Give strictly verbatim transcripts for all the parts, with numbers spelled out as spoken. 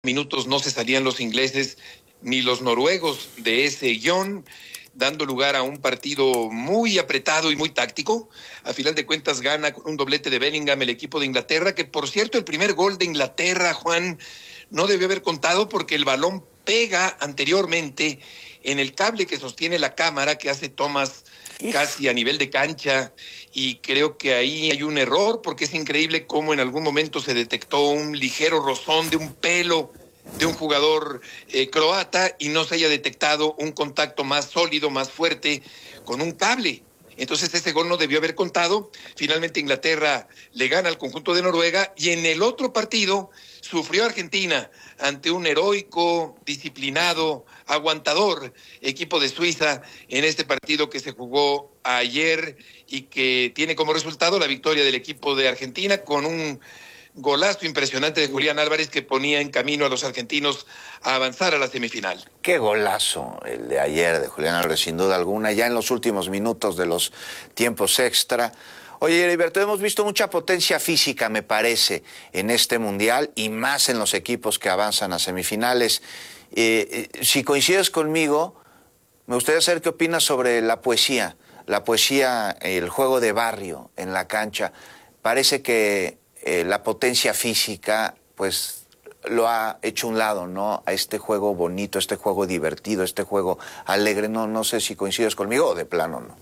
minutos no se salían los ingleses ni los noruegos de ese guión, dando lugar a un partido muy apretado y muy táctico. A final de cuentas gana con un doblete de Bellingham el equipo de Inglaterra, que por cierto el primer gol de Inglaterra, Juan, no debió haber contado porque el balón pega anteriormente en el cable que sostiene la cámara que hace tomas casi a nivel de cancha, y creo que ahí hay un error porque es increíble cómo en algún momento se detectó un ligero rozón de un pelo de un jugador eh, croata y no se haya detectado un contacto más sólido, más fuerte con un cable. Entonces ese gol no debió haber contado. Finalmente Inglaterra le gana al conjunto de Noruega, y en el otro partido sufrió Argentina ante un heroico, disciplinado, aguantador equipo de Suiza en este partido que se jugó ayer y que tiene como resultado la victoria del equipo de Argentina con un golazo impresionante de Julián Álvarez que ponía en camino a los argentinos a avanzar a la semifinal. Qué golazo el de ayer de Julián Álvarez, sin duda alguna, ya en los últimos minutos de los tiempos extra. Oye, Heriberto, hemos visto mucha potencia física, me parece, en este Mundial y más en los equipos que avanzan a semifinales. Eh, eh, si coincides conmigo, me gustaría saber qué opinas sobre la poesía, la poesía, el juego de barrio en la cancha. Parece que eh, la potencia física, pues, lo ha hecho un lado, ¿no? A este juego bonito, este juego divertido, este juego alegre. No, no sé si coincides conmigo o de plano no.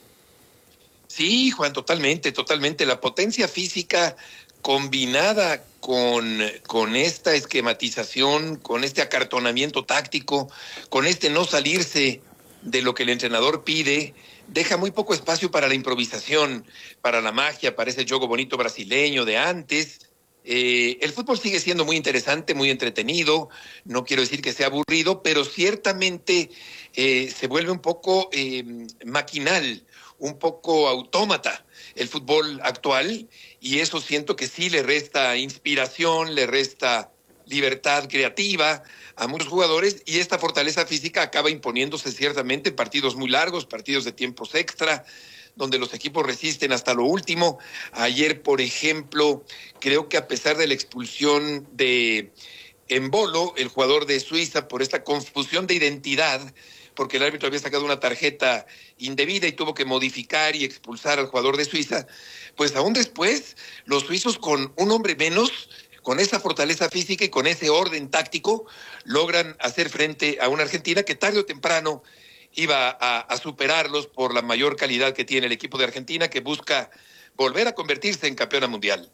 Sí, Juan, totalmente, totalmente. La potencia física combinada con, con esta esquematización, con este acartonamiento táctico, con este no salirse de lo que el entrenador pide, deja muy poco espacio para la improvisación, para la magia, para ese juego bonito brasileño de antes. Eh, el fútbol sigue siendo muy interesante, muy entretenido, no quiero decir que sea aburrido, pero ciertamente eh, se vuelve un poco eh, maquinal, un poco autómata el fútbol actual, y eso siento que sí le resta inspiración, le resta libertad creativa a muchos jugadores, y esta fortaleza física acaba imponiéndose ciertamente en partidos muy largos, partidos de tiempos extra, donde los equipos resisten hasta lo último. Ayer, por ejemplo, creo que a pesar de la expulsión de Embolo, el jugador de Suiza, por esta confusión de identidad, porque el árbitro había sacado una tarjeta indebida y tuvo que modificar y expulsar al jugador de Suiza, pues aún después los suizos, con un hombre menos, con esa fortaleza física y con ese orden táctico, logran hacer frente a una Argentina que tarde o temprano iba a, a superarlos por la mayor calidad que tiene el equipo de Argentina, que busca volver a convertirse en campeona mundial.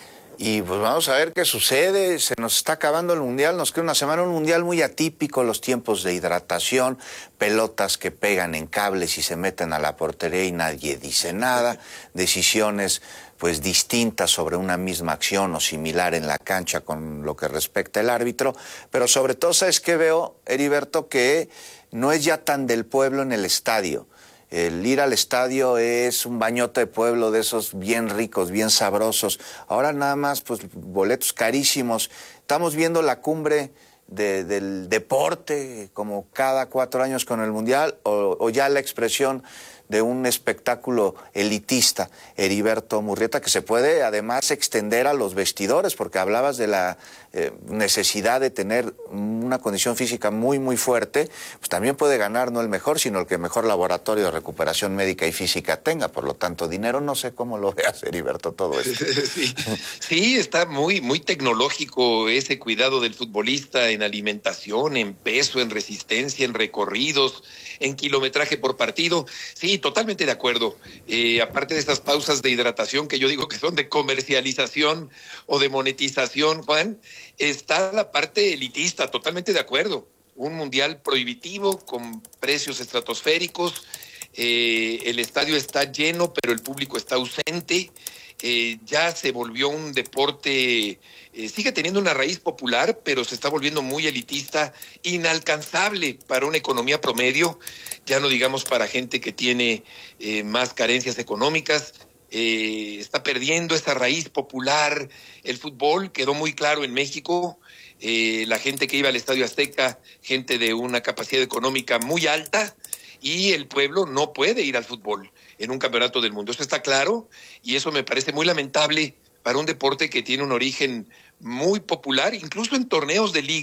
Y pues vamos a ver qué sucede, se nos está acabando el Mundial, nos queda una semana, un Mundial muy atípico, los tiempos de hidratación, pelotas que pegan en cables y se meten a la portería y nadie dice nada, decisiones pues distintas sobre una misma acción o similar en la cancha con lo que respecta el árbitro, pero sobre todo, ¿sabes qué veo, Heriberto? Que no es ya tan del pueblo en el estadio. El ir al estadio es un bañote de pueblo de esos bien ricos, bien sabrosos. Ahora nada más, pues, boletos carísimos. Estamos viendo la cumbre de, del deporte, como cada cuatro años con el Mundial, o, o ya la expresión de un espectáculo elitista, Heriberto Murrieta, que se puede además extender a los vestidores, porque hablabas de la eh, necesidad de tener una condición física muy, muy fuerte, pues también puede ganar no el mejor, sino el que mejor laboratorio de recuperación médica y física tenga. Por lo tanto, dinero, no sé cómo lo veas, Heriberto, todo esto. Sí, sí, está muy, muy tecnológico ese cuidado del futbolista en alimentación, en peso, en resistencia, en recorridos, en kilometraje por partido. Sí, totalmente de acuerdo. Eh, aparte de estas pausas de hidratación que yo digo que son de comercialización o de monetización, Juan, está la parte elitista, totalmente de acuerdo. Un mundial prohibitivo con precios estratosféricos, eh, el estadio está lleno, pero el público está ausente. Eh, ya se volvió un deporte, eh, sigue teniendo una raíz popular, pero se está volviendo muy elitista, inalcanzable para una economía promedio, ya no digamos para gente que tiene eh, más carencias económicas. Eh, está perdiendo esa raíz popular. El fútbol quedó muy claro en México. Eh, la gente que iba al Estadio Azteca, gente de una capacidad económica muy alta, y el pueblo no puede ir al fútbol en un campeonato del mundo. Eso está claro, y eso me parece muy lamentable para un deporte que tiene un origen muy popular, incluso en torneos de liga.